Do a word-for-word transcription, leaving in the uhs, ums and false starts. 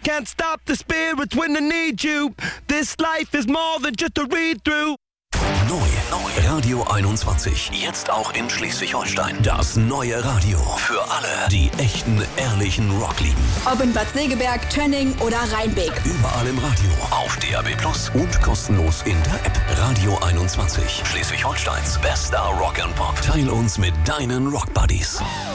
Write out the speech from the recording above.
Can't stop the spirits when I need you. This life is more than just a read-through. Neu, neu. Radio einundzwanzig. Jetzt auch in Schleswig-Holstein. Das neue Radio. Für alle, die echten, ehrlichen Rock lieben. Ob in Bad Segeberg, Tönning oder Rheinbeck. Überall im Radio. Auf D A B Plus und kostenlos in der App. Radio einundzwanzig. Schleswig-Holsteins bester Rock and Pop. Teil uns mit deinen Rock Buddies.